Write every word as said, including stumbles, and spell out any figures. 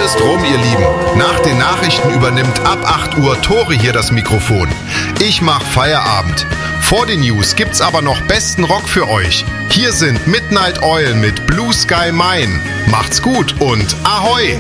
ist rum, ihr Lieben. Nach den Nachrichten übernimmt ab acht Uhr Tore hier das Mikrofon. Ich mach Feierabend. Vor den News gibt's aber noch besten Rock für euch. Hier sind Midnight Oil mit Blue Sky Mine. Macht's gut und Ahoi!